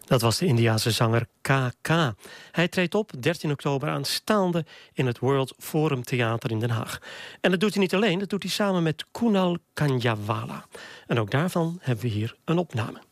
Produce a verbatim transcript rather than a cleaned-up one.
Dat was de Indiase zanger K K. Hij treedt op dertien oktober aanstaande in het World Forum Theater in Den Haag. En dat doet hij niet alleen, dat doet hij samen met Kunal Kanjawala. En ook daarvan hebben we hier een opname.